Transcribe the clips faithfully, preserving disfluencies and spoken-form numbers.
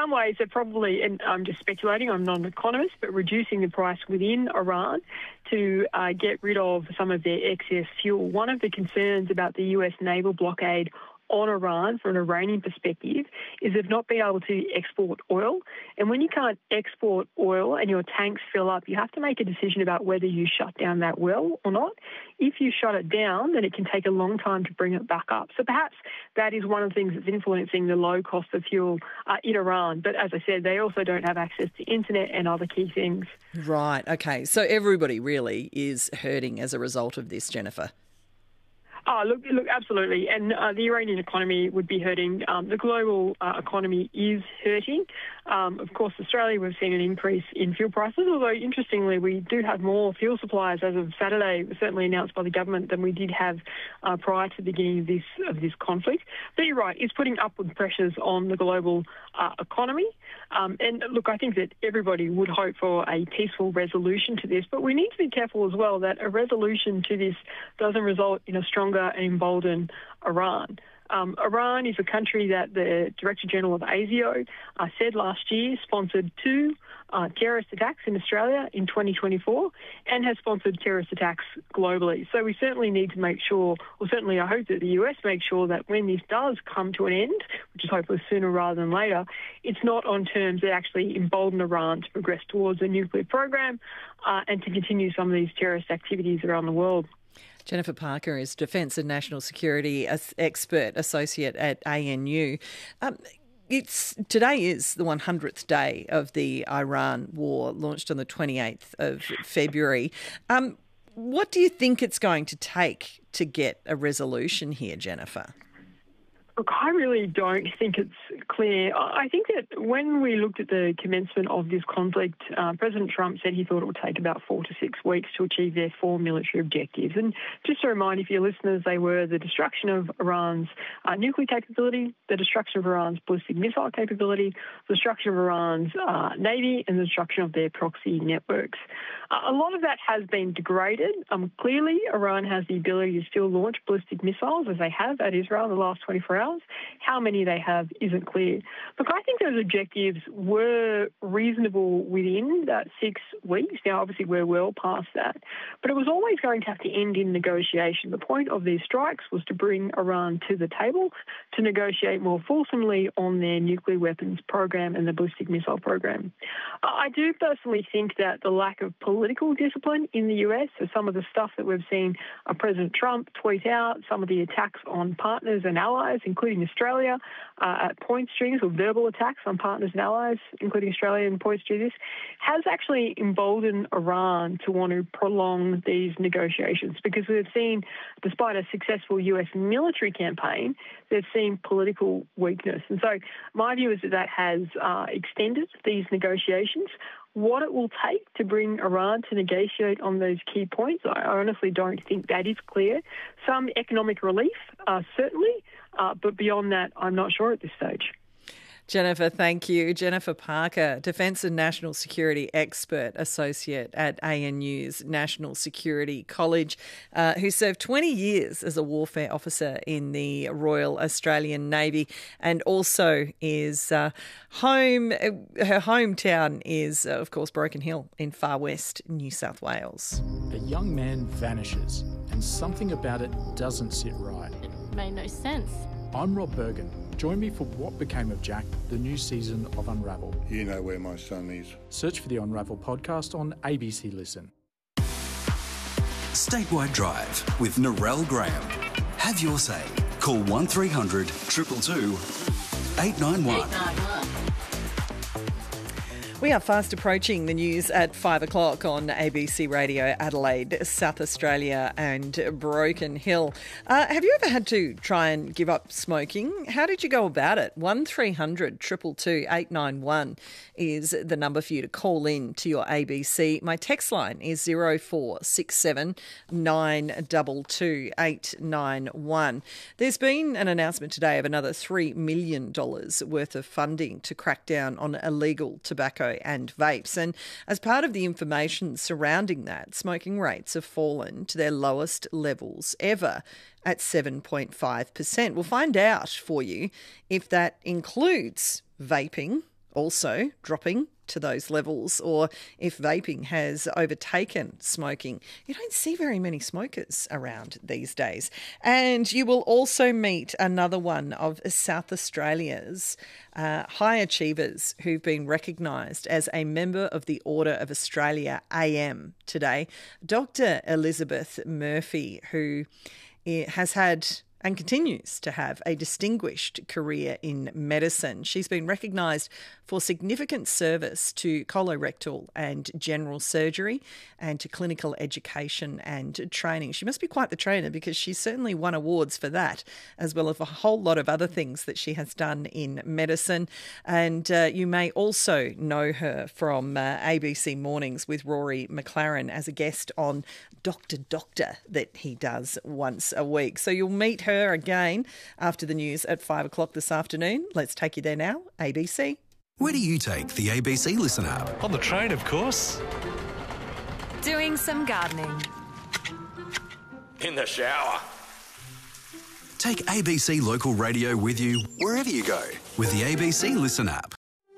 some ways they're probably, and I'm just speculating, I'm not an economist, but reducing the price within Iran to uh, get rid of some of their excess fuel. One of the concerns about the U S naval blockade on Iran from an Iranian perspective is they've not been able to export oil. And when you can't export oil and your tanks fill up, you have to make a decision about whether you shut down that well or not. If you shut it down, then it can take a long time to bring it back up. So perhaps that is one of the things that's influencing the low cost of fuel uh, in Iran. But as I said, they also don't have access to internet and other key things. Right, okay. So everybody really is hurting as a result of this, Jennifer. Oh, look, look, absolutely. And uh, the Iranian economy would be hurting. Um, the global uh, economy is hurting. Um, of course, Australia, we've seen an increase in fuel prices, although interestingly, we do have more fuel supplies as of Saturday, certainly announced by the government, than we did have uh, prior to the beginning of this of this conflict. But you're right, it's putting upward pressures on the global uh, economy. Um, and look, I think that everybody would hope for a peaceful resolution to this, but we need to be careful as well that a resolution to this doesn't result in a stronger and embolden Iran. Um, Iran is a country that the Director General of ASIO uh, said last year sponsored two uh, terrorist attacks in Australia in twenty twenty-four and has sponsored terrorist attacks globally. So we certainly need to make sure, or certainly I hope that the U S makes sure that when this does come to an end, which is hopefully sooner rather than later, it's not on terms that actually embolden Iran to progress towards a nuclear program uh, and to continue some of these terrorist activities around the world. Jennifer Parker is Defence and National Security Expert Associate at A N U. Um, it's today is the one hundredth day of the Iran war, launched on the twenty-eighth of February. Um, what do you think it's going to take to get a resolution here, Jennifer? Look, I really don't think it's clear. I think that when we looked at the commencement of this conflict, uh, President Trump said he thought it would take about four to six weeks to achieve their four military objectives. And just to remind you, for your listeners, they were the destruction of Iran's uh, nuclear capability, the destruction of Iran's ballistic missile capability, the destruction of Iran's uh, navy, and the destruction of their proxy networks. Uh, a lot of that has been degraded. Um, clearly, Iran has the ability to still launch ballistic missiles, as they have at Israel in the last twenty-four hours. How many they have isn't clear. Look, I think those objectives were reasonable within that six weeks. Now, obviously, we're well past that. But it was always going to have to end in negotiation. The point of these strikes was to bring Iran to the table to negotiate more fulsomely on their nuclear weapons program and the ballistic missile program. I do personally think that the lack of political discipline in the U S, so some of the stuff that we've seen uh, President Trump tweet out, some of the attacks on partners and allies, including Australia, uh, at points during this, or verbal attacks on partners and allies, including Australia, and points during this, has actually emboldened Iran to want to prolong these negotiations, because we've seen, despite a successful U S military campaign, they've seen political weakness. And so my view is that that has uh, extended these negotiations. What it will take to bring Iran to negotiate on those key points, I honestly don't think that is clear. Some economic relief, uh, certainly, uh, but beyond that, I'm not sure at this stage. Jennifer, thank you. Jennifer Parker, Defence and National Security Expert Associate at A N U's National Security College, uh, who served twenty years as a warfare officer in the Royal Australian Navy, and also is uh, home. Her hometown is, uh, of course, Broken Hill in far west New South Wales. A young man vanishes, and something about it doesn't sit right. It made no sense. I'm Rob Bergen. Join me for What Became of Jack, the new season of Unravel. You know where my son is. Search for the Unravel podcast on A B C Listen. Statewide Drive with Narelle Graham. Have your say. Call one three hundred two two two eight nine one. We are fast approaching the news at five o'clock on A B C Radio Adelaide, South Australia and Broken Hill. Uh, have you ever had to try and give up smoking? How did you go about it? one three hundred two two two eight nine one is the number for you to call in to your A B C. My text line is zero four six seven nine two two eight nine one. There's been an announcement today of another three million dollars worth of funding to crack down on illegal tobacco and vapes. And as part of the information surrounding that, smoking rates have fallen to their lowest levels ever at seven point five percent. We'll find out for you if that includes vaping also dropping to those levels, or if vaping has overtaken smoking. You don't see very many smokers around these days. And you will also meet another one of South Australia's uh, high achievers who've been recognised as a member of the Order of Australia A M today. Doctor Elizabeth Murphy, who has had and continues to have a distinguished career in medicine. She's been recognised for significant service to colorectal and general surgery and to clinical education and training. She must be quite the trainer, because she's certainly won awards for that, as well as a whole lot of other things that she has done in medicine. And uh, you may also know her from uh, A B C Mornings with Rory McLaren as a guest on Doctor Doctor that he does once a week. So you'll meet her again after the news at five o'clock this afternoon. Let's take you there now, A B C. Where do you take the A B C Listen app? On the train, of course. Doing some gardening. In the shower. Take A B C Local Radio with you wherever you go with the A B C Listen app.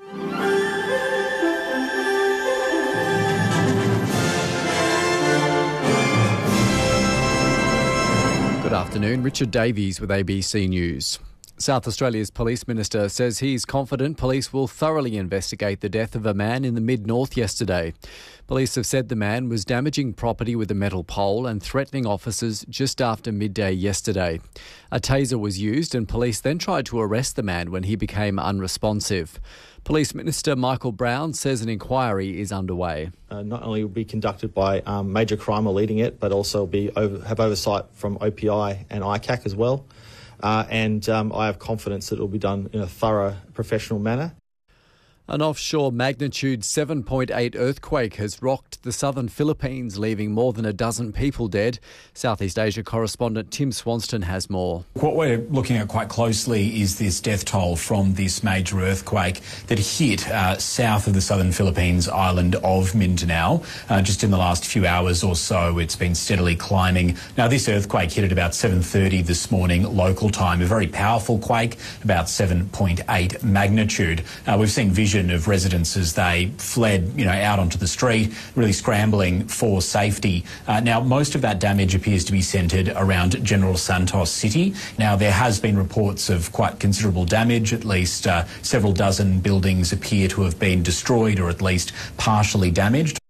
Good afternoon, Richard Davies with A B C News. South Australia's Police Minister says he's confident police will thoroughly investigate the death of a man in the mid-north yesterday. Police have said the man was damaging property with a metal pole and threatening officers just after midday yesterday. A taser was used and police then tried to arrest the man when he became unresponsive. Police Minister Michael Brown says an inquiry is underway. Uh, not only will be conducted by um, Major Crime are leading it, but also be over, have oversight from O P I and I C A C as well. Uh, and um, I have confidence that it will be done in a thorough, professional manner. An offshore magnitude seven point eight earthquake has rocked the southern Philippines, leaving more than a dozen people dead. Southeast Asia correspondent Tim Swanston has more. What we're looking at quite closely is this death toll from this major earthquake that hit uh, south of the southern Philippines island of Mindanao. Uh, just in the last few hours or so, it's been steadily climbing. Now, this earthquake hit at about seven thirty this morning local time, a very powerful quake, about seven point eight magnitude. Uh, we've seen vision of residents as they fled, you know, out onto the street, really scrambling for safety. Uh, now, most of that damage appears to be centred around General Santos City. Now, there has been reports of quite considerable damage. At least uh, several dozen buildings appear to have been destroyed or at least partially damaged.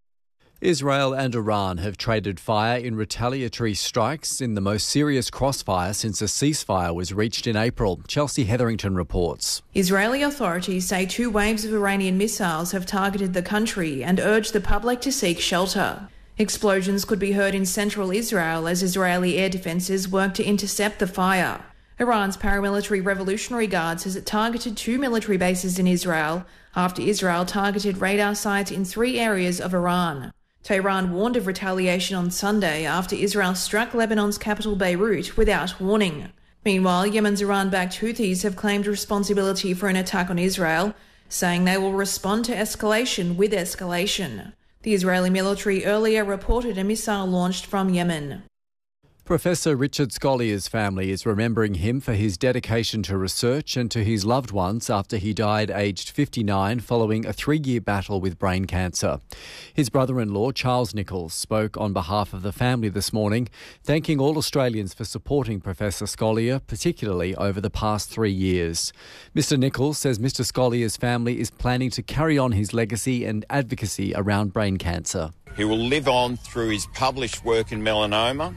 Israel and Iran have traded fire in retaliatory strikes in the most serious crossfire since a ceasefire was reached in April. Chelsea Hetherington reports. Israeli authorities say two waves of Iranian missiles have targeted the country and urged the public to seek shelter. Explosions could be heard in central Israel as Israeli air defences work to intercept the fire. Iran's paramilitary Revolutionary Guard says it targeted two military bases in Israel after Israel targeted radar sites in three areas of Iran. Tehran warned of retaliation on Sunday after Israel struck Lebanon's capital Beirut without warning. Meanwhile, Yemen's Iran-backed Houthis have claimed responsibility for an attack on Israel, saying they will respond to escalation with escalation. The Israeli military earlier reported a missile launched from Yemen. Professor Richard Scollier's family is remembering him for his dedication to research and to his loved ones after he died aged fifty-nine following a three-year battle with brain cancer. His brother-in-law, Charles Nichols, spoke on behalf of the family this morning, thanking all Australians for supporting Professor Scollier, particularly over the past three years. Mister Nichols says Mister Scollier's family is planning to carry on his legacy and advocacy around brain cancer. He will live on through his published work in melanoma,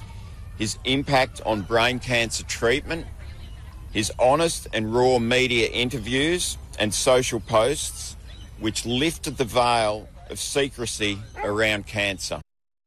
his impact on brain cancer treatment, his honest and raw media interviews and social posts which lifted the veil of secrecy around cancer.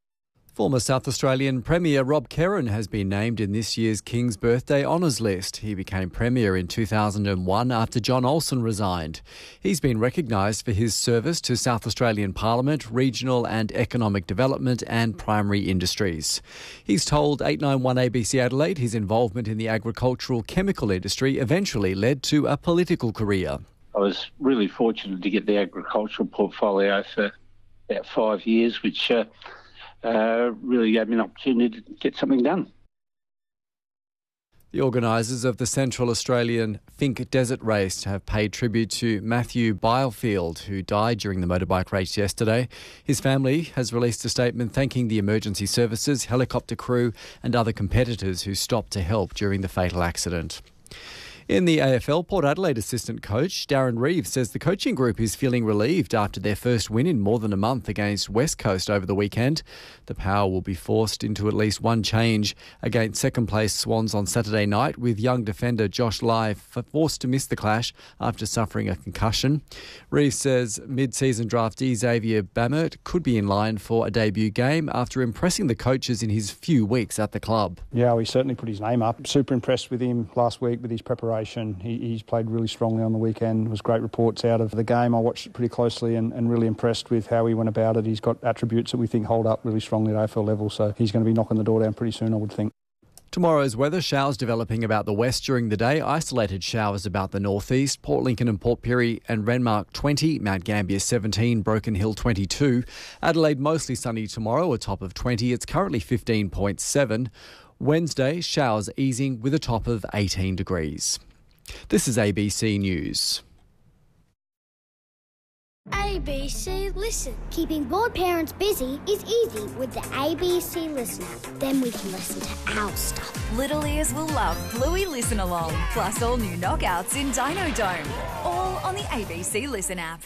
Former South Australian Premier Rob Kerrin has been named in this year's King's Birthday Honours list. He became Premier in two thousand one after John Olsen resigned. He's been recognised for his service to South Australian Parliament, regional and economic development and primary industries. He's told eight nine one A B C Adelaide his involvement in the agricultural chemical industry eventually led to a political career. I was really fortunate to get the agricultural portfolio for about five years, which uh, Uh, really gave me an opportunity to get something done. The organisers of the Central Australian Finke Desert Race have paid tribute to Matthew Bylefield, who died during the motorbike race yesterday. His family has released a statement thanking the emergency services, helicopter crew and other competitors who stopped to help during the fatal accident. In the A F L, Port Adelaide assistant coach Darren Reeves says the coaching group is feeling relieved after their first win in more than a month against West Coast over the weekend. The Power will be forced into at least one change against second-place Swans on Saturday night, with young defender Josh Lai forced to miss the clash after suffering a concussion. Reeves says mid-season draftee Xavier Bammert could be in line for a debut game after impressing the coaches in his few weeks at the club. Yeah, he certainly put his name up. Super impressed with him last week with his preparation. He, he's played really strongly on the weekend. It was great reports out of the game. I watched it pretty closely and, and really impressed with how he went about it. He's got attributes that we think hold up really strongly at A F L level, so he's going to be knocking the door down pretty soon, I would think. Tomorrow's weather, showers developing about the west during the day, isolated showers about the northeast, Port Lincoln and Port Pirie and Renmark twenty, Mount Gambier seventeen, Broken Hill twenty-two. Adelaide mostly sunny tomorrow, a top of twenty. It's currently fifteen point seven. Wednesday, showers easing with a top of eighteen degrees. This is A B C News. A B C Listen. Keeping bored parents busy is easy with the A B C Listen app. Then we can listen to our stuff. Little ears will love Bluey Listen Along, plus all new knockouts in Dino Dome. All on the A B C Listen app.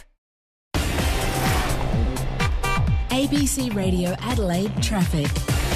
A B C Radio Adelaide Traffic.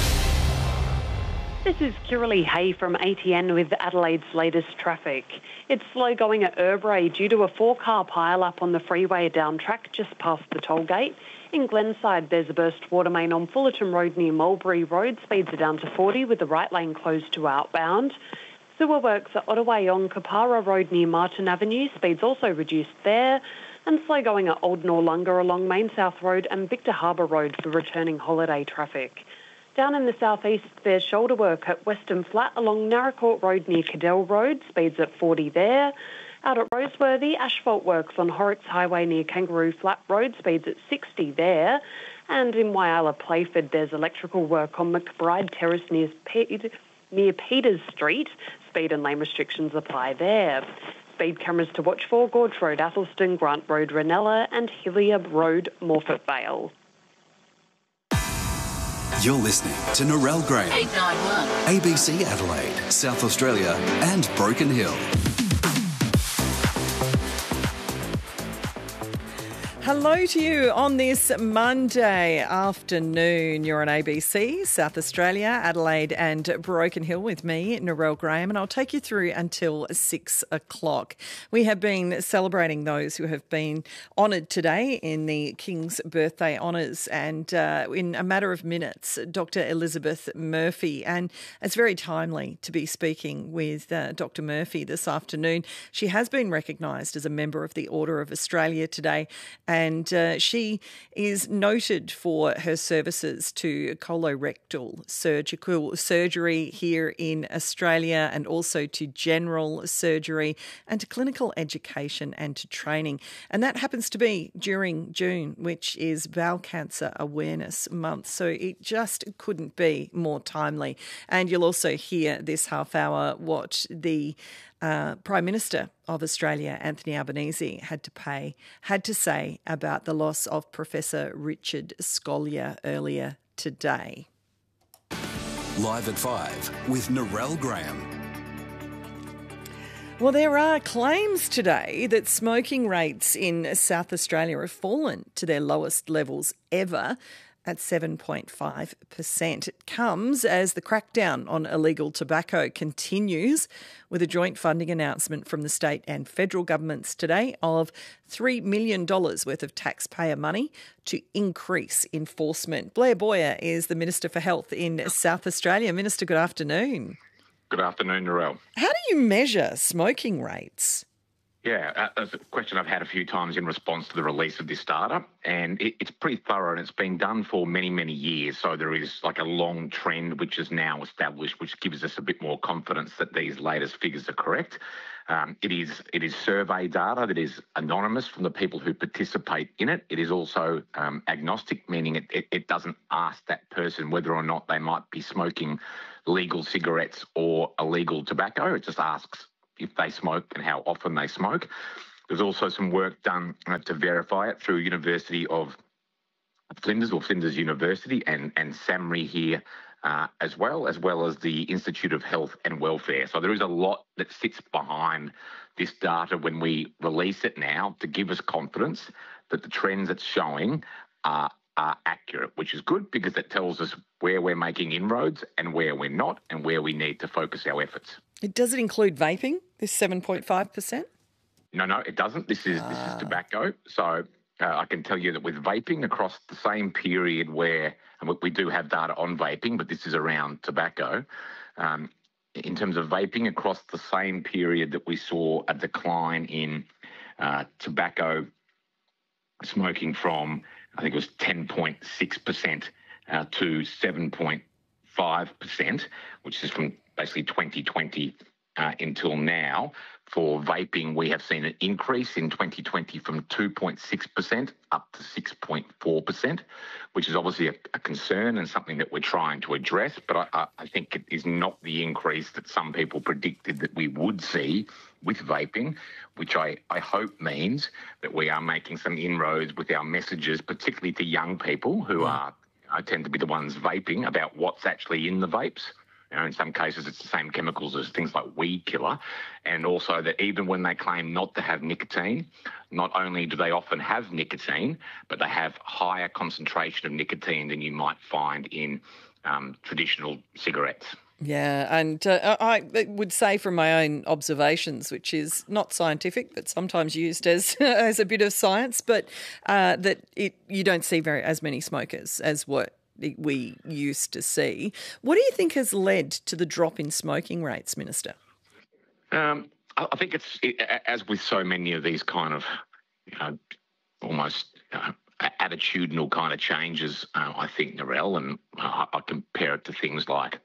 This is Kiralee Hay from A T N with Adelaide's latest traffic. It's slow going at Urbray due to a four-car pile-up on the freeway down track just past the toll gate. In Glenside, there's a burst water main on Fullerton Road near Mulberry Road. Speeds are down to forty with the right lane closed to outbound. Sewer works at Ottaway on Kapara Road near Martin Avenue. Speeds also reduced there. And slow going at Old Noarlunga along Main South Road and Victor Harbour Road for returning holiday traffic. Down in the southeast, there's shoulder work at Western Flat along Narracourt Road near Cadell Road, speeds at forty there. Out at Roseworthy, asphalt works on Horrocks Highway near Kangaroo Flat Road, speeds at sixty there. And in Whyalla Playford, there's electrical work on McBride Terrace near, Pe- near Peters Street. Speed and lane restrictions apply there. Speed cameras to watch for Gorge Road, Athelston, Grant Road, Ranella and Hillier Road, Morphett Vale. You're listening to Narelle Graham, eight nine one. A B C Adelaide, South Australia and Broken Hill. Hello to you on this Monday afternoon. You're on A B C, South Australia, Adelaide and Broken Hill with me, Narelle Graham, and I'll take you through until six o'clock. We have been celebrating those who have been honoured today in the King's Birthday Honours, and uh, in a matter of minutes, Doctor Elizabeth Murphy, and it's very timely to be speaking with uh, Doctor Murphy this afternoon. She has been recognised as a member of the Order of Australia today, and And uh, she is noted for her services to colorectal surgical surgery here in Australia, and also to general surgery and to clinical education and to training. And that happens to be during June, which is Bowel Cancer Awareness Month. So it just couldn't be more timely. And you'll also hear this half hour what the Uh, Prime Minister of Australia, Anthony Albanese, had to pay, had to say about the loss of Professor Richard Scolyer earlier today. Live at five with Narelle Graham. Well, there are claims today that smoking rates in South Australia have fallen to their lowest levels ever, at seven point five percent. It comes as the crackdown on illegal tobacco continues, with a joint funding announcement from the state and federal governments today of three million dollars worth of taxpayer money to increase enforcement. Blair Boyer is the Minister for Health in South Australia. Minister, good afternoon. Good afternoon, Narelle. How do you measure smoking rates? Yeah, that's a question I've had a few times in response to the release of this data, and it, it's pretty thorough, and it's been done for many, many years. So there is like a long trend which is now established, which gives us a bit more confidence that these latest figures are correct. Um, it is it is survey data that is anonymous from the people who participate in it. It is also um, agnostic, meaning it, it, it doesn't ask that person whether or not they might be smoking legal cigarettes or illegal tobacco. It just asks if they smoke and how often they smoke. There's also some work done uh, to verify it through University of Flinders or Flinders University and, and SAMRI here uh, as well, as well as the Institute of Health and Welfare. So there is a lot that sits behind this data when we release it now to give us confidence that the trends it's showing are, are accurate, which is good because it tells us where we're making inroads and where we're not and where we need to focus our efforts. Does it include vaping, this seven point five percent? No, no, it doesn't. This is ah. this is tobacco. So uh, I can tell you that with vaping across the same period where, and we do have data on vaping, but this is around tobacco. Um, in terms of vaping across the same period that we saw a decline in uh, tobacco smoking from, I think it was ten point six percent uh, to seven point five percent, which is from basically twenty twenty uh, until now. For vaping, we have seen an increase in twenty twenty from two point six percent up to six point four percent, which is obviously a, a concern and something that we're trying to address. But I, I think it is not the increase that some people predicted that we would see with vaping, which I, I hope means that we are making some inroads with our messages, particularly to young people who are, I tend to be the ones vaping, about what's actually in the vapes. You know, in some cases, it's the same chemicals as things like weed killer. And also that even when they claim not to have nicotine, not only do they often have nicotine, but they have higher concentration of nicotine than you might find in um, traditional cigarettes. Yeah, and uh, I would say from my own observations, which is not scientific, but sometimes used as as a bit of science, but uh, that it you don't see very as many smokers as what we used to see. What do you think has led to the drop in smoking rates, Minister? Um, I think it's, it, as with so many of these kind of, you know, almost uh, attitudinal kind of changes, uh, I think, Narelle, and uh, I compare it to things like,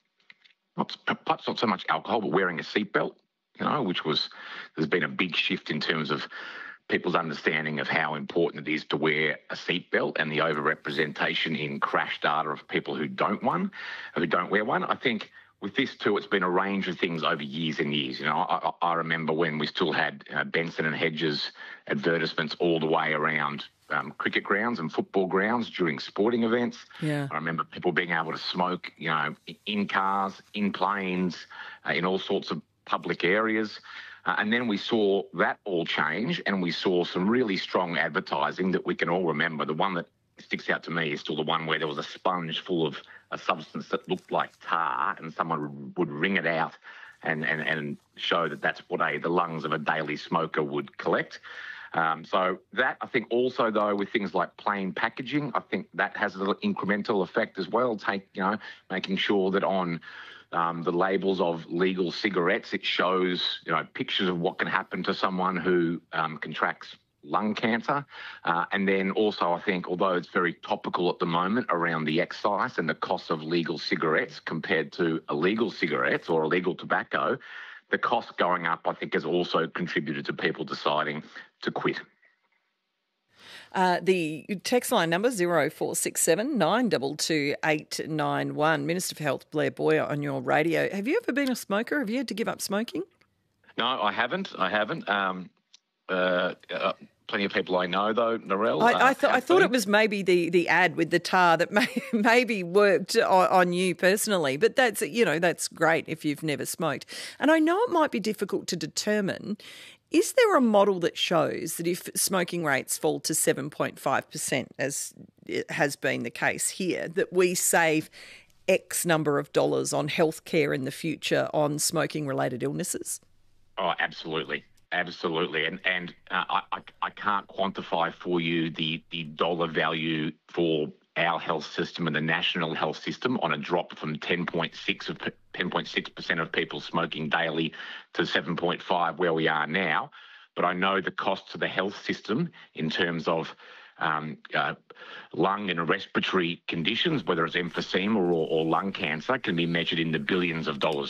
not, perhaps not so much alcohol, but wearing a seatbelt, you know, which was, there's been a big shift in terms of people's understanding of how important it is to wear a seatbelt and the overrepresentation in crash data of people who don't one, who don't wear one. I think with this too, it's been a range of things over years and years. You know, I, I remember when we still had uh, Benson and Hedges advertisements all the way around um, cricket grounds and football grounds during sporting events. Yeah. I remember people being able to smoke, you know, in cars, in planes, uh, in all sorts of public areas. Uh, and then we saw that all change, and we saw some really strong advertising that we can all remember. The one that sticks out to me is still the one where there was a sponge full of a substance that looked like tar, and someone would wring it out and, and, and show that that's what a, the lungs of a daily smoker would collect. Um, so that, I think also, though, with things like plain packaging, I think that has an incremental effect as well. Take, you know, making sure that on Um, the labels of legal cigarettes, it shows, you know, pictures of what can happen to someone who um, contracts lung cancer. Uh, and then also, I think, although it's very topical at the moment around the excise and the cost of legal cigarettes compared to illegal cigarettes or illegal tobacco, the cost going up, I think, has also contributed to people deciding to quit. Uh, the text line number zero four six seven nine two two eight nine one. Minister for Health Blair Boyer on your radio. Have you ever been a smoker? Have you had to give up smoking? No, I haven't. I haven't. Um, uh, uh, plenty of people I know, though, Narelle. I, uh, I, th- I thought it was maybe the, the ad with the tar that may, maybe worked on, on you personally, but that's, you know, that's great if you've never smoked. And I know it might be difficult to determine. Is there a model that shows that if smoking rates fall to seven point five percent, as it has been the case here, that we save X number of dollars on healthcare in the future on smoking-related illnesses? Oh, absolutely. Absolutely. And and uh, I, I can't quantify for you the, the dollar value for our health system and the national health system on a drop from ten point six of ten point six percent of people smoking daily to seven point five where we are now. But I know the cost to the health system in terms of um, uh, lung and respiratory conditions, whether it's emphysema or, or lung cancer, can be measured in the billions of dollars. The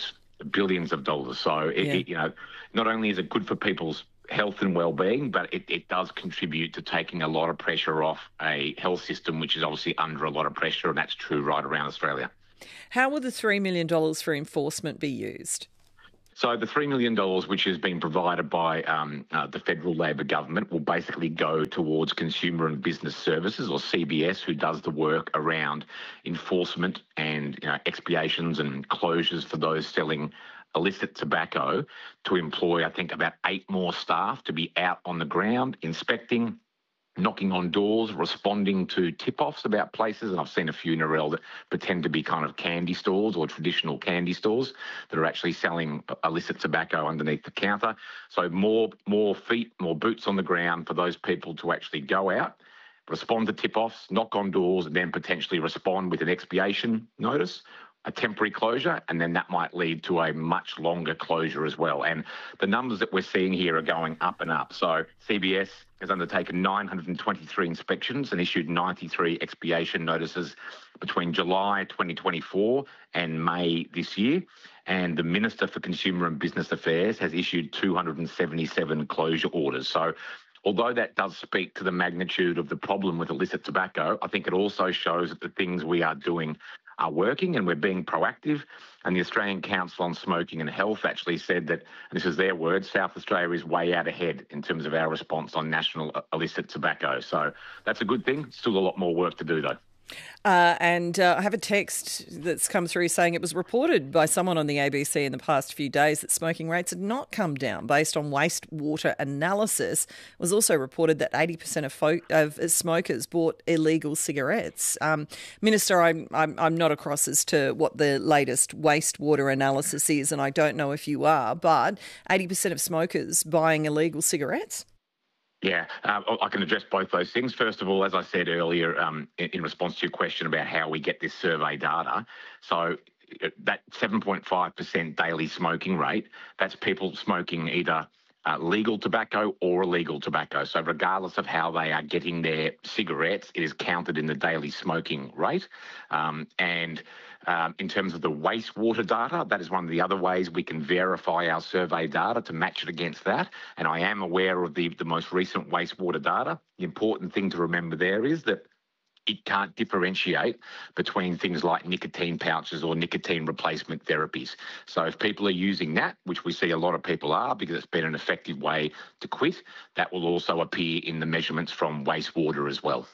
billions of dollars. So, it, Yeah. it, you know, not only is it good for people's health and well-being, but it, it does contribute to taking a lot of pressure off a health system which is obviously under a lot of pressure, and that's true right around Australia. How will the three million dollars for enforcement be used? So the three million dollars which has been provided by um, uh, the federal Labor government will basically go towards Consumer and Business Services, or C B S, who does the work around enforcement and, you know, expiations and closures for those selling illicit tobacco, to employ, I think, about eight more staff to be out on the ground, inspecting, knocking on doors, responding to tip-offs about places. And I've seen a few, Narelle, that pretend to be kind of candy stores or traditional candy stores that are actually selling illicit tobacco underneath the counter. So more, more feet, more boots on the ground for those people to actually go out, respond to tip-offs, knock on doors, and then potentially respond with an expiation notice, a temporary closure, and then that might lead to a much longer closure as well. And the numbers that we're seeing here are going up and up. So C B S has undertaken nine hundred twenty-three inspections and issued ninety-three expiation notices between July twenty twenty-four and May this year. And the Minister for Consumer and Business Affairs has issued two hundred seventy-seven closure orders. So although that does speak to the magnitude of the problem with illicit tobacco, I think it also shows that the things we are doing are working and we're being proactive. And the Australian Council on Smoking and Health actually said that, and this is their words, South Australia is way out ahead in terms of our response on national illicit tobacco. So that's a good thing. Still a lot more work to do, though. Uh, and uh, I have a text that's come through saying it was reported by someone on the A B C in the past few days that smoking rates had not come down based on wastewater analysis. It was also reported that eighty percent of, fo- of smokers bought illegal cigarettes. Um, Minister, I'm, I'm, I'm not across as to what the latest wastewater analysis is, and I don't know if you are, but eighty percent of smokers buying illegal cigarettes? Yeah, uh, I can address both those things. First of all, as I said earlier, um, in, in response to your question about how we get this survey data, so that seven point five percent daily smoking rate, that's people smoking either uh, legal tobacco or illegal tobacco. So regardless of how they are getting their cigarettes, it is counted in the daily smoking rate. Um, and Um, in terms of the wastewater data, that is one of the other ways we can verify our survey data to match it against that. And I am aware of the, the most recent wastewater data. The important thing to remember there is that it can't differentiate between things like nicotine pouches or nicotine replacement therapies. So if people are using that, which we see a lot of people are because it's been an effective way to quit, that will also appear in the measurements from wastewater as well.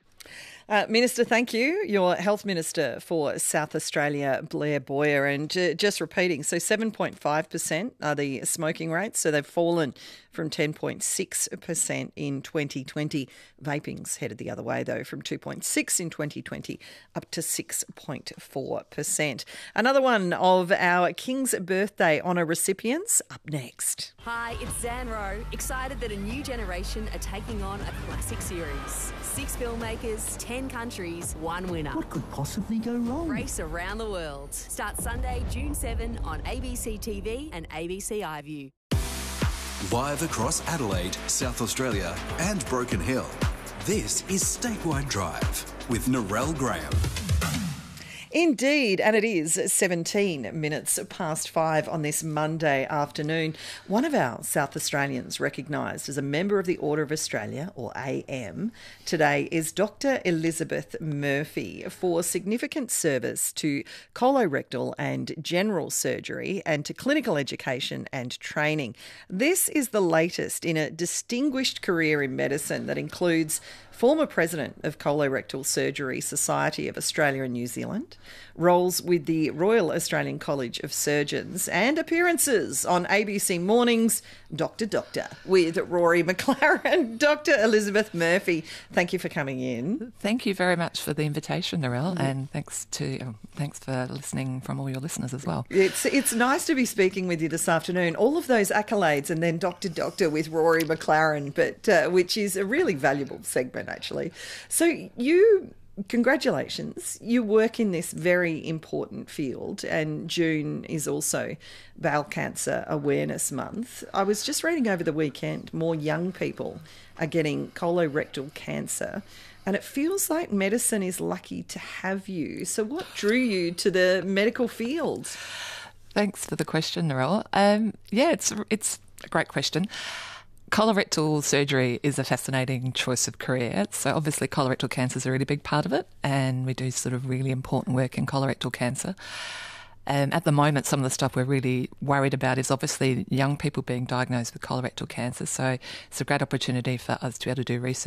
Uh, Minister, thank you. Your Health Minister for South Australia, Blair Boyer. And uh, just repeating, so seven point five percent are the smoking rates. So they've fallen from ten point six percent in twenty twenty. Vaping's headed the other way, though, from two point six in twenty twenty up to six point four percent. Another one of our King's Birthday Honour recipients up next. Hi, it's Zan Rowe. Excited that a new generation are taking on a classic series. Six filmmakers, ten countries, one winner. What could possibly go wrong? Race around the world. Start Sunday, June seventh on A B C T V and A B C iView. Live across Adelaide, South Australia and Broken Hill. This is Statewide Drive with Narelle Graham. Indeed, and it is seventeen minutes past five on this Monday afternoon. One of our South Australians recognised as a member of the Order of Australia, or A M, today is Doctor Elizabeth Murphy for significant service to colorectal and general surgery and to clinical education and training. This is the latest in a distinguished career in medicine that includes former president of Colorectal Surgery Society of Australia and New Zealand, roles with the Royal Australian College of Surgeons, and appearances on A B C Mornings, Doctor Doctor, with Rory McLaren. Doctor Elizabeth Murphy, thank you for coming in. Thank you very much for the invitation, Narelle, mm. and thanks to um, thanks for listening from all your listeners as well. It's it's nice to be speaking with you this afternoon. All of those accolades, and then Doctor Doctor with Rory McLaren, but uh, which is a really valuable segment, actually. So you, congratulations, you work in this very important field, and June is also Bowel Cancer Awareness Month. I was just reading over the weekend, more young people are getting colorectal cancer, and it feels like medicine is lucky to have you. So what drew you to the medical field? Thanks for the question, Narelle. Um, yeah, it's it's a great question. Colorectal surgery is a fascinating choice of career. So obviously colorectal cancer is a really big part of it, and we do sort of really important work in colorectal cancer. Um, at the moment, some of the stuff we're really worried about is obviously young people being diagnosed with colorectal cancer. So it's a great opportunity for us to be able to do research